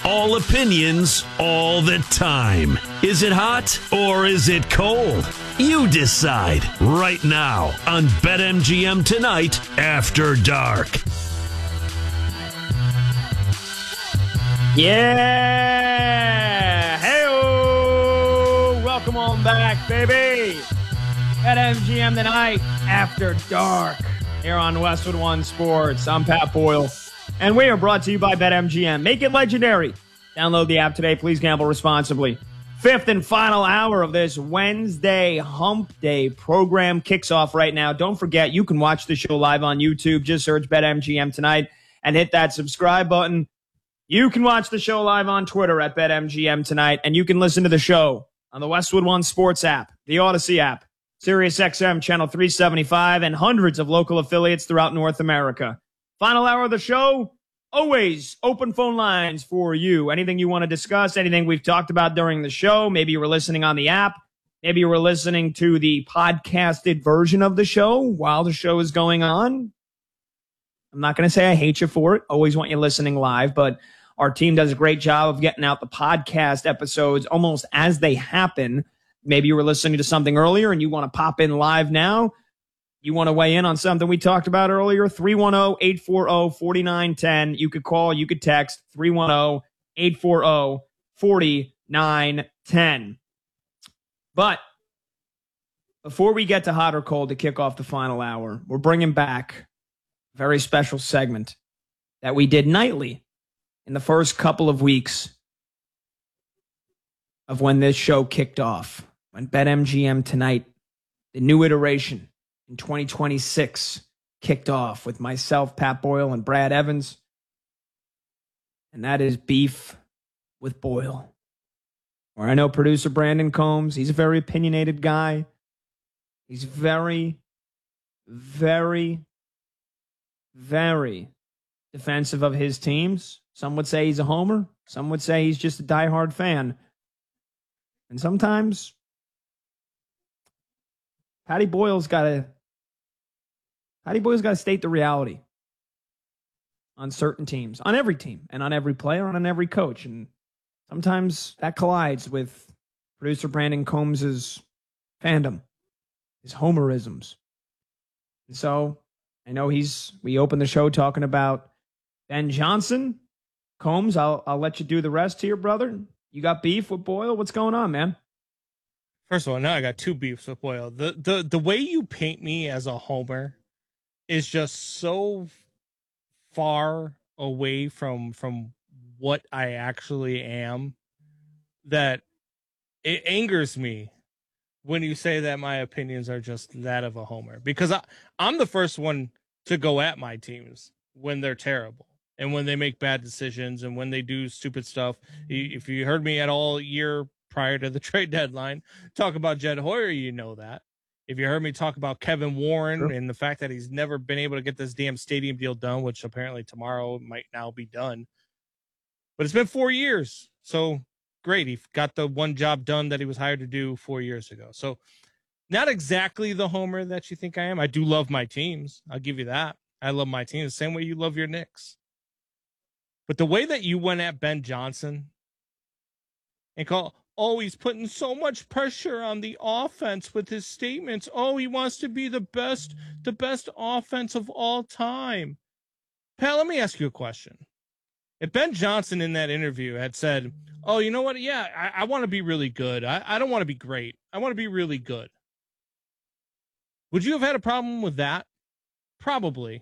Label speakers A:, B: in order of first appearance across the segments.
A: all opinions, all the time. Is it hot or is it cold? You decide right now on BetMGM Tonight After Dark.
B: Yeah! Hey-o! Welcome on back, baby! BetMGM Tonight After Dark here on Westwood One Sports. I'm Pat Boyle, and we are brought to you by BetMGM. Make it legendary. Download the app today. Please gamble responsibly. Fifth and final hour of this Wednesday Hump Day program kicks off right now. Don't forget, you can watch the show live on YouTube. Just search BetMGM Tonight and hit that subscribe button. You can watch the show live on Twitter at BetMGM Tonight, and you can listen to the show on the Westwood One Sports app, the Odyssey app, SiriusXM Channel 375, and hundreds of local affiliates throughout North America. Final hour of the show, always open phone lines for you. Anything you want to discuss, anything we've talked about during the show. Maybe you were listening on the app. Maybe you were listening to the podcasted version of the show while the show is going on. I'm not going to say I hate you for it. Always want you listening live, but our team does a great job of getting out the podcast episodes almost as they happen. Maybe you were listening to something earlier and you want to pop in live now. You want to weigh in on something we talked about earlier, 310-840-4910. You could call, you could text, 310-840-4910. But before we get to hot or cold to kick off the final hour, we're bringing back a very special segment that we did nightly in the first couple of weeks of when this show kicked off. When BetMGM Tonight, the new iteration in 2026, kicked off with myself, Pat Boyle, and Brad Evans. And that is Beef with Boyle. Where I know producer Brandon Combs, he's a very opinionated guy. He's very, very, very defensive of his teams. Some would say he's a homer. Some would say he's just a diehard fan. And sometimes Patty Boyle's got to state the reality on certain teams, on every team, and on every player, and on every coach. And sometimes that collides with producer Brandon Combs' fandom, his homerisms. And so I know we opened the show talking about Ben Johnson. Combs, I'll let you do the rest here, brother. You got beef with Boyle? What's going on, man?
C: First of all, now I got two beefs with Boyle. The way you paint me as a homer is just so far away from what I actually am that it angers me when you say that my opinions are just that of a homer. Because I'm the first one to go at my teams when they're terrible and when they make bad decisions and when they do stupid stuff. If you heard me at all year prior to the trade deadline talk about Jed Hoyer, you know that. If you heard me talk about Kevin Warren
B: Sure.
C: and the fact that he's never been able to get this damn stadium deal done, which apparently tomorrow might now be done. But it's been 4 years. So great. He got the one job done that he was hired to do 4 years ago. So not exactly the homer that you think I am. I do love my teams. I'll give you that. I love my team the same way you love your Knicks. But the way that you went at Ben Johnson and he's putting so much pressure on the offense with his statements. Oh, he wants to be the best offense of all time. Pat, let me ask you a question. If Ben Johnson in that interview had said, oh, you know what? Yeah, I want to be really good. I don't want to be great. I want to be really good. Would you have had a problem with that? Probably.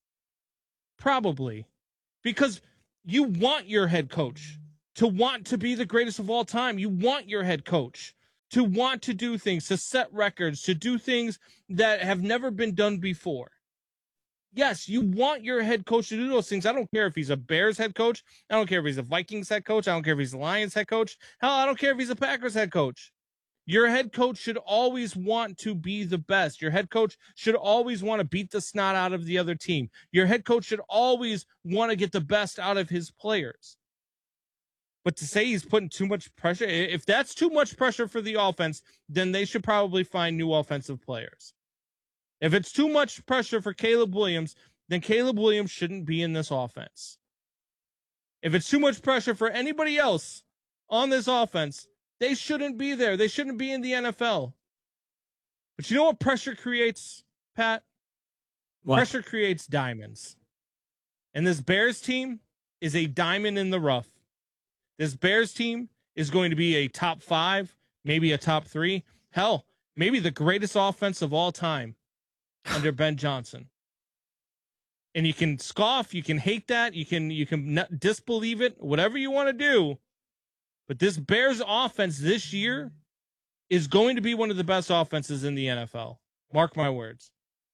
C: Because you want your head coach to want to be the greatest of all time. You want your head coach to want to do things, to set records, to do things that have never been done before. Yes, you want your head coach to do those things. I don't care if he's a Bears head coach. I don't care if he's a Vikings head coach. I don't care if he's a Lions head coach. Hell, I don't care if he's a Packers head coach. Your head coach should always want to be the best. Your head coach should always want to beat the snot out of the other team. Your head coach should always want to get the best out of his players. But to say he's putting too much pressure, if that's too much pressure for the offense, then they should probably find new offensive players. If it's too much pressure for Caleb Williams, then Caleb Williams shouldn't be in this offense. If it's too much pressure for anybody else on this offense, they shouldn't be there. They shouldn't be in the NFL. But you know what pressure creates, Pat?
B: What?
C: Pressure creates diamonds. And this Bears team is a diamond in the rough. This Bears team is going to be a top 5, maybe a top 3. Hell, maybe the greatest offense of all time under Ben Johnson. And you can scoff, you can hate that, you can disbelieve it, whatever you want to do. But this Bears offense this year is going to be one of the best offenses in the NFL. Mark my words.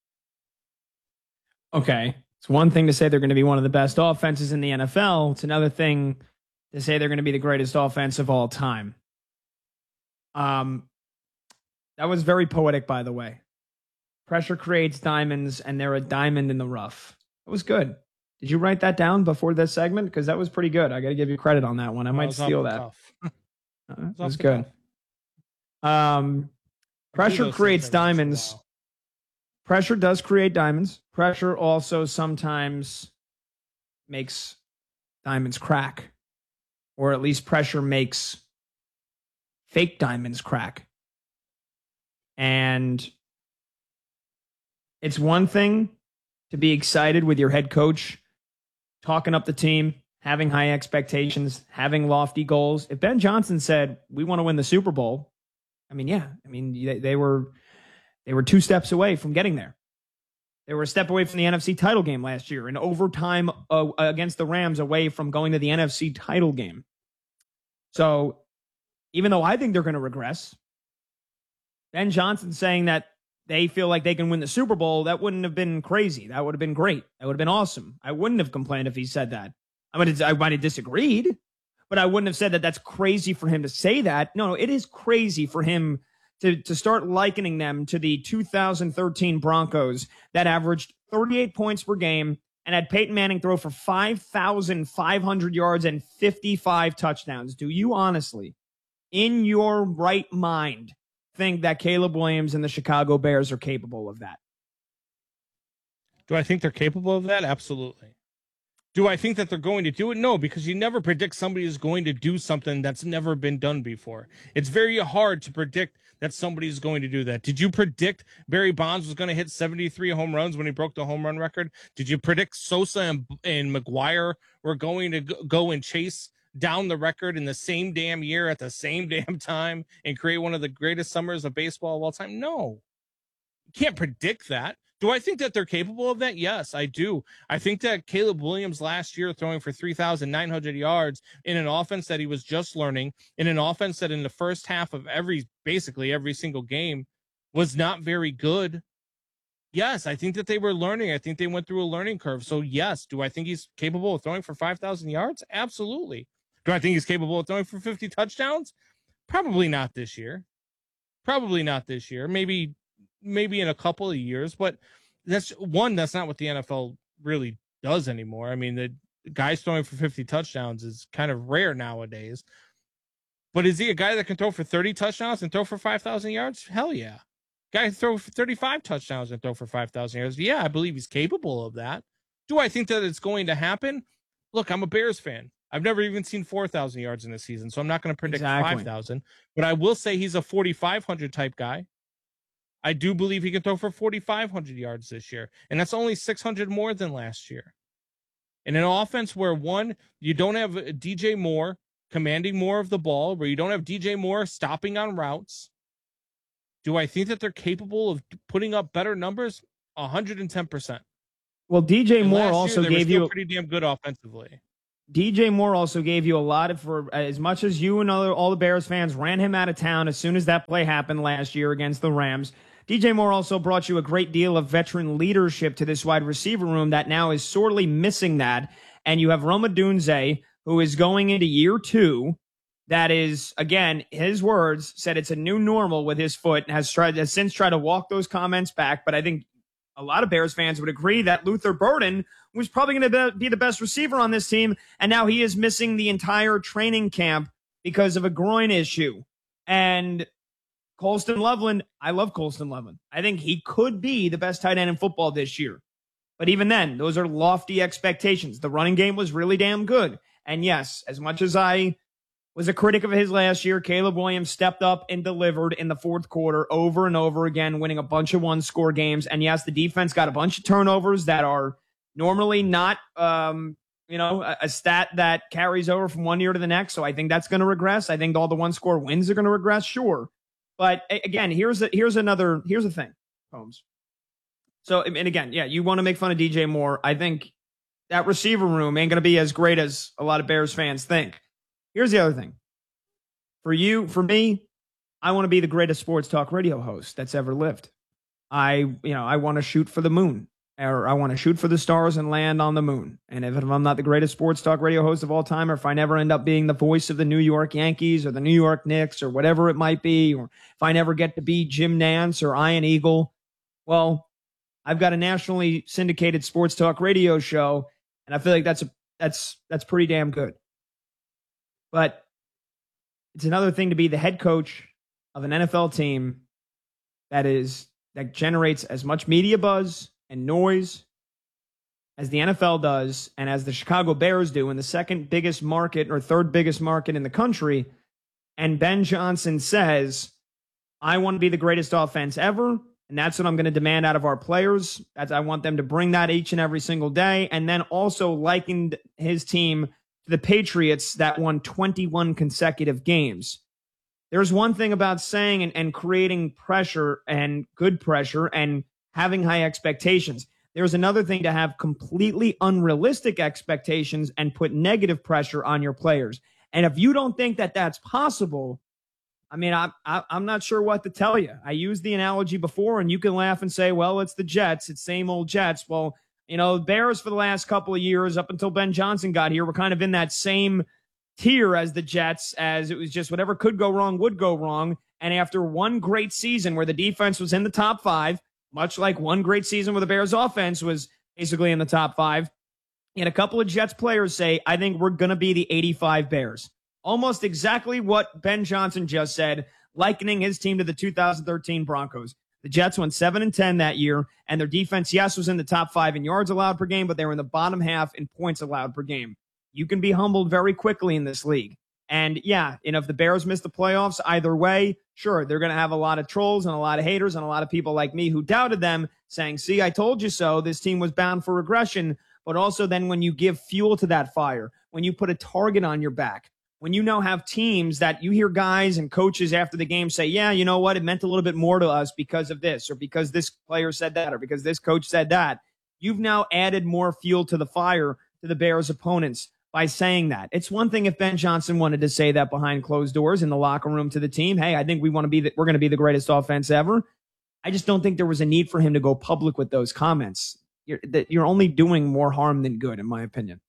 B: Okay. It's one thing to say they're going to be one of the best offenses in the NFL. It's another thing to say they're going to be the greatest offense of all time. That was very poetic, by the way. Pressure creates diamonds, and they're a diamond in the rough. It was good. Did you write that down before this segment? Because that was pretty good. I got to give you credit on that one. I might steal that. It was good. Pressure creates diamonds. Pressure does create diamonds. Pressure also sometimes makes diamonds crack. Or at least pressure makes fake diamonds crack. And it's one thing to be excited with your head coach, talking up the team, having high expectations, having lofty goals. If Ben Johnson said, we want to win the Super Bowl, they were 2 steps away from getting there. They were a step away from the NFC title game last year, in overtime against the Rams, away from going to the NFC title game. So even though I think they're going to regress, Ben Johnson saying that they feel like they can win the Super Bowl, that wouldn't have been crazy. That would have been great. That would have been awesome. I wouldn't have complained if he said that. I might have disagreed, but I wouldn't have said that that's crazy for him to say that. No, it is crazy for him to start likening them to the 2013 Broncos that averaged 38 points per game and had Peyton Manning throw for 5,500 yards and 55 touchdowns. Do you honestly, in your right mind, think that Caleb Williams and the Chicago Bears are capable of that?
C: Do I think they're capable of that? Absolutely. Do I think that they're going to do it? No, because you never predict somebody is going to do something that's never been done before. It's very hard to predict that somebody's going to do that. Did you predict Barry Bonds was going to hit 73 home runs when he broke the home run record? Did you predict Sosa and McGuire were going to go and chase down the record in the same damn year at the same damn time and create one of the greatest summers of baseball of all time? No. You can't predict that. Do I think that they're capable of that? Yes, I do. I think that Caleb Williams last year throwing for 3,900 yards in an offense that he was just learning, in an offense that in the first half of basically every single game was not very good. Yes, I think that they were learning. I think they went through a learning curve. So yes, do I think he's capable of throwing for 5,000 yards? Absolutely. Do I think he's capable of throwing for 50 touchdowns? Probably not this year. Maybe in a couple of years, but that's not what the NFL really does anymore. I mean, the guys throwing for 50 touchdowns is kind of rare nowadays. But is he a guy that can throw for 30 touchdowns and throw for 5,000 yards? Hell yeah. Guy can throw for 35 touchdowns and throw for 5,000 yards. Yeah, I believe he's capable of that. Do I think that it's going to happen? Look, I'm a Bears fan. I've never even seen 4,000 yards in a season, so I'm not going to predict 5,000. But I will say he's a 4,500 type guy. I do believe he can throw for 4,500 yards this year, and that's only 600 more than last year. In an offense where, one, you don't have DJ Moore commanding more of the ball, where you don't have DJ Moore stopping on routes, do I think that they're capable of putting up better numbers? 110%.
B: Well, DJ Moore also gave you
C: pretty damn good offensively.
B: DJ Moore also gave you a lot for as much as you and all the Bears fans ran him out of town as soon as that play happened last year against the Rams. DJ Moore also brought you a great deal of veteran leadership to this wide receiver room that now is sorely missing that. And you have Rome Odunze, who is going into year 2. That is, again, his words, said it's a new normal with his foot, and has since tried to walk those comments back. But I think a lot of Bears fans would agree that Luther Burden was probably going to be the best receiver on this team, and now he is missing the entire training camp because of a groin issue. And Colston Loveland, I love Colston Loveland. I think he could be the best tight end in football this year. But even then, those are lofty expectations. The running game was really damn good. And yes, as much as I was a critic of his last year, Caleb Williams stepped up and delivered in the fourth quarter over and over again, winning a bunch of one-score games. And yes, the defense got a bunch of turnovers that are normally not, a stat that carries over from one year to the next. So I think that's going to regress. I think all the one-score wins are going to regress, sure. But again, here's the thing, Holmes. So, and again, yeah, you want to make fun of DJ Moore. I think that receiver room ain't going to be as great as a lot of Bears fans think. Here's the other thing. For me, I want to be the greatest sports talk radio host that's ever lived. I want to shoot for the moon, or I want to shoot for the stars and land on the moon. And if I'm not the greatest sports talk radio host of all time, or if I never end up being the voice of the New York Yankees or the New York Knicks or whatever it might be, or if I never get to be Jim Nantz or Ian Eagle, well, I've got a nationally syndicated sports talk radio show, and I feel like that's pretty damn good. But it's another thing to be the head coach of an NFL team that generates as much media buzz and noise as the NFL does, and as the Chicago Bears do in the second biggest market or third biggest market in the country. And Ben Johnson says, I want to be the greatest offense ever, and that's what I'm going to demand out of our players. I want them to bring that each and every single day. And then also likened his team to the Patriots that won 21 consecutive games. There's one thing about saying and creating pressure, and good pressure, and having high expectations. There's another thing to have completely unrealistic expectations and put negative pressure on your players. And if you don't think that that's possible, I mean, I'm not sure what to tell you. I used the analogy before, and you can laugh and say, well, it's the Jets. It's same old Jets. Well, Bears for the last couple of years, up until Ben Johnson got here, were kind of in that same tier as the Jets, as it was just whatever could go wrong would go wrong. And after one great season where the defense was in the top five, much like one great season where the Bears offense was basically in the top five, and a couple of Jets players say, I think we're going to be the 85 Bears. Almost exactly what Ben Johnson just said, likening his team to the 2013 Broncos. The Jets went 7-10 that year, and their defense, yes, was in the top five in yards allowed per game, but they were in the bottom half in points allowed per game. You can be humbled very quickly in this league. And yeah, if the Bears miss the playoffs, either way, sure, they're going to have a lot of trolls and a lot of haters and a lot of people like me who doubted them saying, see, I told you so. This team was bound for regression. But also then when you give fuel to that fire, when you put a target on your back, when you now have teams that you hear guys and coaches after the game say, yeah, you know what, it meant a little bit more to us because of this, or because this player said that, or because this coach said that, you've now added more fuel to the fire to the Bears' opponents by saying that. It's one thing if Ben Johnson wanted to say that behind closed doors in the locker room to the team, hey, I think we're going to be the greatest offense ever. I just don't think there was a need for him to go public with those comments. You're only doing more harm than good, in my opinion.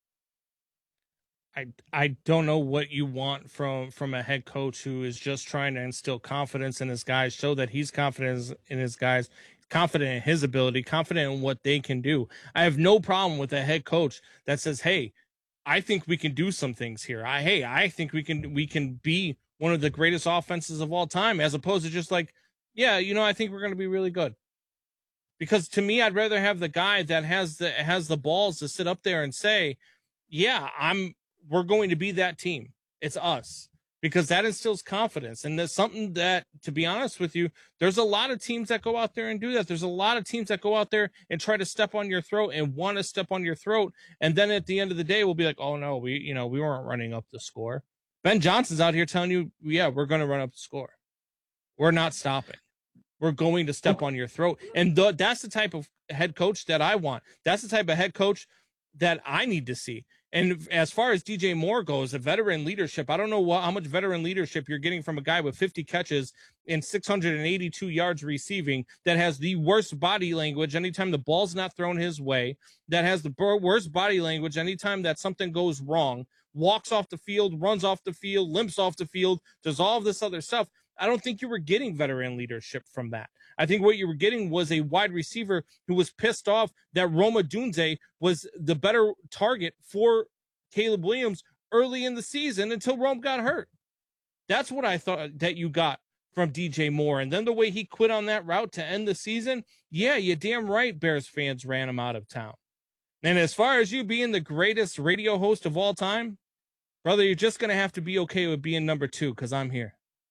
C: I don't know what you want from a head coach who is just trying to instill confidence in his guys, show that he's confident in his guys, confident in his ability, confident in what they can do. I have no problem with a head coach that says, hey, I think we can do some things here. I think we can be one of the greatest offenses of all time, as opposed to just like, yeah, I think we're going to be really good. Because to me, I'd rather have the guy that has the balls to sit up there and say, yeah, we're going to be that team. It's us. Because that instills confidence. And that's something that, to be honest with you, there's a lot of teams that go out there and do that. There's a lot of teams that go out there and try to step on your throat and want to step on your throat. And then at the end of the day, we'll be like, oh no, we weren't running up the score. Ben Johnson's out here telling you, yeah, we're going to run up the score. We're not stopping. We're going to step on your throat. And that's the type of head coach that I want. That's the type of head coach that I need to see. And as far as DJ Moore goes, the veteran leadership, I don't know how much veteran leadership you're getting from a guy with 50 catches and 682 yards receiving that has the worst body language anytime the ball's not thrown his way, that has the worst body language anytime that something goes wrong, walks off the field, runs off the field, limps off the field, does all of this other stuff. I don't think you were getting veteran leadership from that. I think what you were getting was a wide receiver who was pissed off that Rome Odunze was the better target for Caleb Williams early in the season until Rome got hurt. That's what I thought that you got from DJ Moore. And then the way he quit on that route to end the season, yeah, you're damn right Bears fans ran him out of town. And as far as you being the greatest radio host of all time, brother, you're just going to have to be okay with being number 2 because I'm here.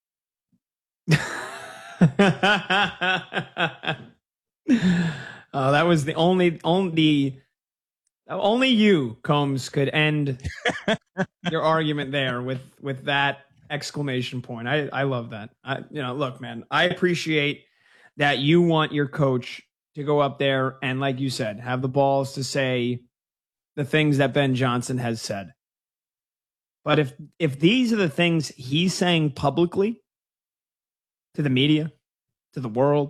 B: That was the only you, Combs, could end your argument there with that exclamation point. I love that. Look, man, I appreciate that you want your coach to go up there and, like you said, have the balls to say the things that Ben Johnson has said. But if these are the things he's saying publicly to the media, to the world,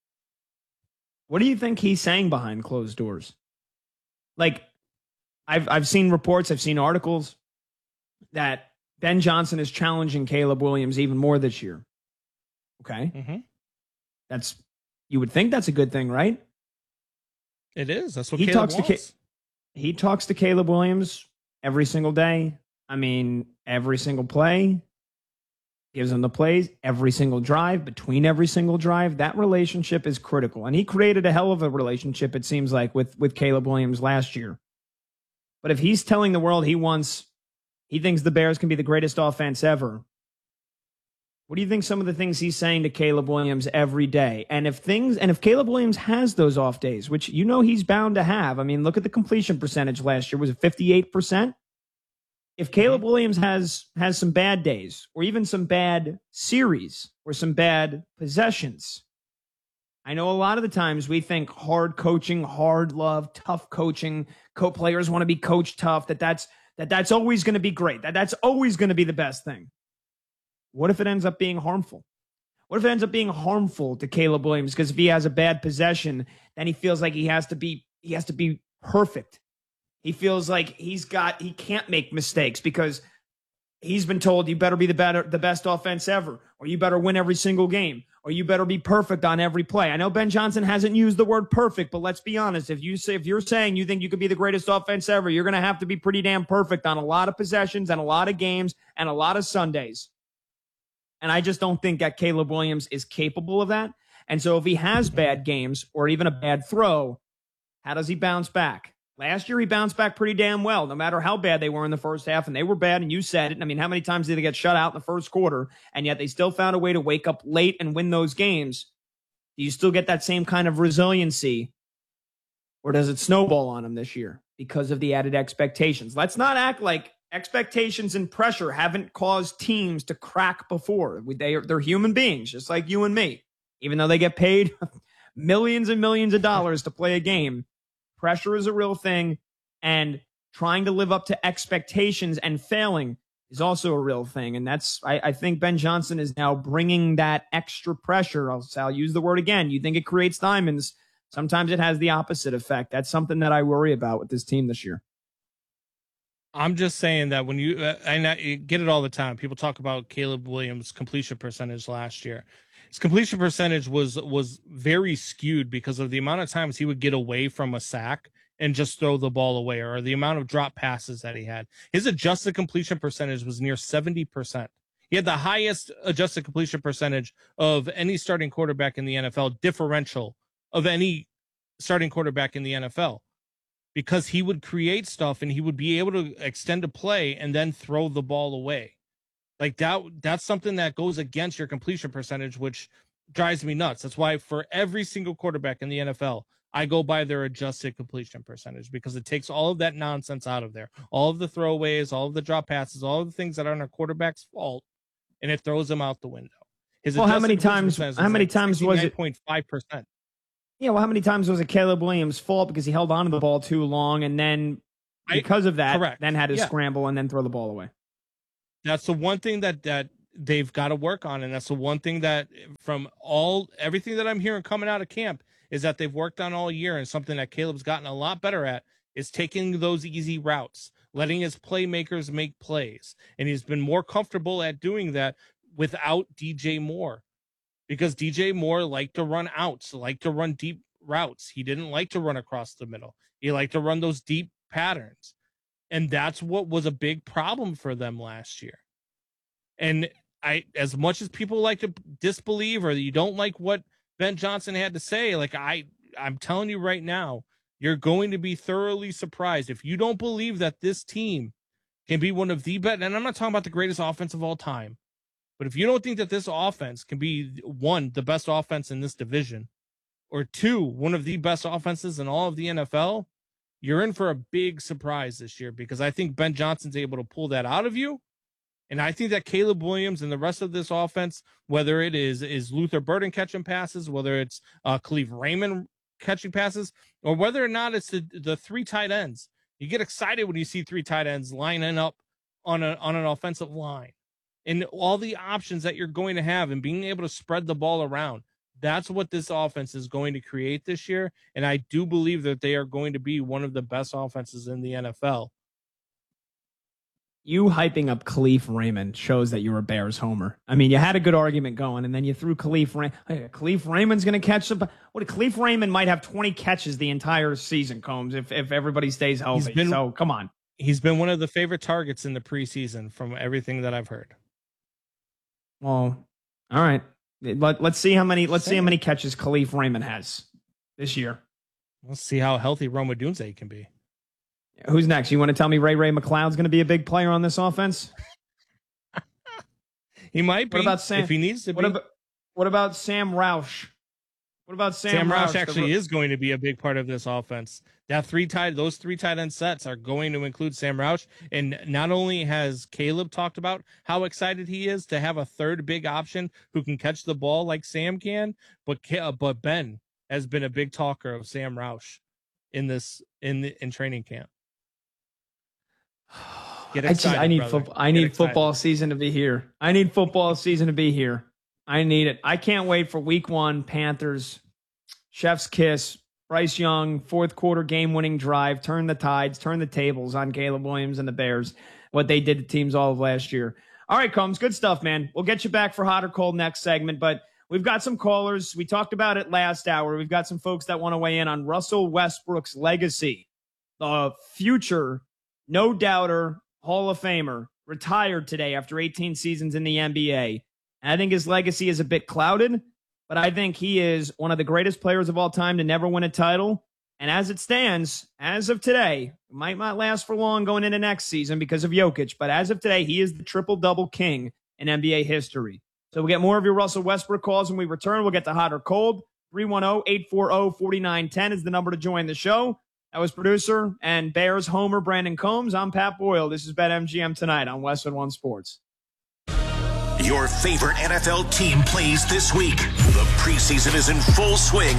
B: what do you think he's saying behind closed doors? Like, I've seen reports, I've seen articles that Ben Johnson is challenging Caleb Williams even more this year. Okay.
C: Mm-hmm.
B: You would think that's a good thing, right?
C: It is. That's what Caleb wants.
B: He talks to Caleb Williams every single day. I mean, every single play. Gives him the plays every single drive, between every single drive. That relationship is critical. And he created a hell of a relationship, it seems like, with Caleb Williams last year. But if he's telling the world he thinks the Bears can be the greatest offense ever, what do you think some of the things he's saying to Caleb Williams every day? And if Caleb Williams has those off days, which he's bound to have. I mean, look at the completion percentage last year. Was it 58%? If Caleb Williams has some bad days, or even some bad series, or some bad possessions, I know a lot of the times we think hard coaching, hard love, tough coaching, players want to be coached tough, that's always going to be great, that's always going to be the best thing. What if it ends up being harmful? What if it ends up being harmful to Caleb Williams? Because if he has a bad possession, then he feels like he has to be perfect. He feels like he can't make mistakes because he's been told you better be the best offense ever, or you better win every single game, or you better be perfect on every play. I know Ben Johnson hasn't used the word perfect, but let's be honest. If you're saying you think you could be the greatest offense ever, you're going to have to be pretty damn perfect on a lot of possessions and a lot of games and a lot of Sundays. And I just don't think that Caleb Williams is capable of that. And so if he has bad games or even a bad throw, how does he bounce back? Last year, he bounced back pretty damn well, no matter how bad they were in the first half, and they were bad, and you said it. I mean, how many times did they get shut out in the first quarter, and yet they still found a way to wake up late and win those games? Do you still get that same kind of resiliency, or does it snowball on them this year because of the added expectations? Let's not act like expectations and pressure haven't caused teams to crack before. They're human beings, just like you and me. Even though they get paid millions and millions of dollars to play a game, pressure is a real thing, and trying to live up to expectations and failing is also a real thing. And I think Ben Johnson is now bringing that extra pressure. I'll use the word again. You think it creates diamonds. Sometimes it has the opposite effect. That's something that I worry about with this team this year.
C: I'm just saying that when you get it all the time, people talk about Caleb Williams' completion percentage last year. His completion percentage was very skewed because of the amount of times he would get away from a sack and just throw the ball away, or the amount of drop passes that he had. His adjusted completion percentage was near 70%. He had the highest adjusted completion percentage of any starting quarterback in the NFL, differential of any starting quarterback in the NFL, because he would create stuff and he would be able to extend a play and then throw the ball away. Like that's something that goes against your completion percentage, which drives me nuts. That's why for every single quarterback in the NFL, I go by their adjusted completion percentage, because it takes all of that nonsense out of there. All of the throwaways, all of the drop passes, all of the things that aren't a quarterback's fault, and it throws them out the window.
B: How many times was it
C: 9.5%?
B: Yeah, well, how many times was it Caleb Williams' fault because he held on to the ball too long, and then because of that, then had to scramble and then throw the ball away?
C: That's the one thing that they've got to work on, and that's the one thing that from everything that I'm hearing coming out of camp is that they've worked on all year, and something that Caleb's gotten a lot better at is taking those easy routes, letting his playmakers make plays, and he's been more comfortable at doing that without DJ Moore, because DJ Moore liked to run outs, liked to run deep routes. He didn't like to run across the middle. He liked to run those deep patterns. And that's what was a big problem for them last year. And as much as people like to disbelieve, or you don't like what Ben Johnson had to say, like I'm telling you right now, You're going to be thoroughly surprised. If you don't believe that this team can be one of the best, and I'm not talking about the greatest offense of all time, but if you don't think that this offense can be, one, the best offense in this division, or two, one of the best offenses in all of the NFL, you're in for a big surprise this year, because I think Ben Johnson's able to pull that out of you. And I think that Caleb Williams and the rest of this offense, whether it is Luther Burden catching passes, whether it's Khalif Raymond catching passes, or whether or not it's the three tight ends, you get excited when you see three tight ends lining up on an offensive line, and all the options that you're going to have and being able to spread the ball around. That's what this offense is going to create this year. And I do believe that they are going to be one of the best offenses in the NFL.
B: You hyping up Khalif Raymond shows that you're a Bears homer. I mean, you had a good argument going, and then you threw Khalif Raymond. Hey, Khalif Raymond's going to catch some. Khalif Raymond might have 20 catches the entire season, Combs, if everybody stays healthy. So come on.
C: He's been one of the favorite targets in the preseason from everything that I've heard.
B: Well, all right. Let's see how many catches Khalif Raymond has this year.
C: Let's see how healthy Rome Odunze can be.
B: Who's next? You want to tell me Ray McLeod's going to be a big player on this offense?
C: He might be.
B: What about Sam,
C: if he needs to be?
B: What about Sam Roush? What about Sam
C: Roush actually is going to be a big part of this offense. Those three tight end sets are going to include Sam Roush. And not only has Caleb talked about how excited he is to have a third big option who can catch the ball like Sam can, but Ben has been a big talker of Sam Roush in training camp.
B: I need football season to be here. I need it. I can't wait for week 1, Panthers, chef's kiss, Bryce Young, fourth quarter game-winning drive, turn the tides, turn the tables on Caleb Williams and the Bears, what they did to teams all of last year. All right, Combs, good stuff, man. We'll get you back for hot or cold next segment, but we've got some callers. We talked about it last hour. We've got some folks that want to weigh in on Russell Westbrook's legacy. The future, no doubter, Hall of Famer, retired today after 18 seasons in the NBA. And I think his legacy is a bit clouded, but I think he is one of the greatest players of all time to never win a title. And as it stands, as of today, it might not last for long going into next season because of Jokic, but as of today, he is the triple-double king in NBA history. So we'll get more of your Russell Westbrook calls when we return. We'll get to hot or cold. 310-840-4910 is the number to join the show. That was producer and Bears homer Brandon Combs. I'm Pat Boyle. This is BetMGM Tonight on Westwood One Sports.
D: Your favorite NFL team plays this week. The preseason is in full swing